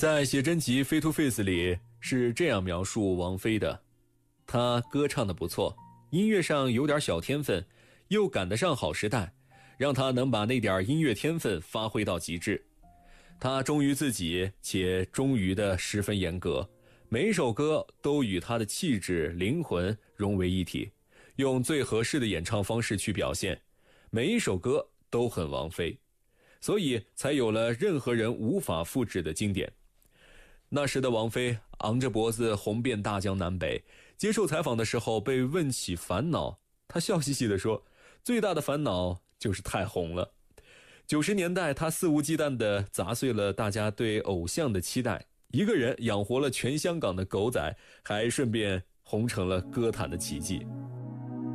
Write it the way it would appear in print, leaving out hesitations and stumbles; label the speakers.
Speaker 1: 在写真集《Face to Face》里是这样描述王菲的：她歌唱得不错，音乐上有点小天分，又赶得上好时代，让她能把那点音乐天分发挥到极致。她忠于自己，且忠于的十分严格，每一首歌都与她的气质、灵魂融为一体，用最合适的演唱方式去表现，每一首歌都很王菲，所以才有了任何人无法复制的经典。那时的王菲昂着脖子红遍大江南北，接受采访的时候被问起烦恼，她笑嘻嘻地说，最大的烦恼就是太红了。90年代她肆无忌惮地砸碎了大家对偶像的期待，一个人养活了全香港的狗仔，还顺便红成了歌坛的奇迹。